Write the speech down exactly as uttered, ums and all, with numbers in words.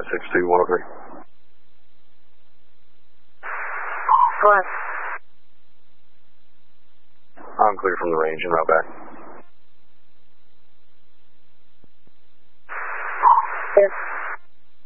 six two one oh three. What? I'm clear from the range and route back. Yes.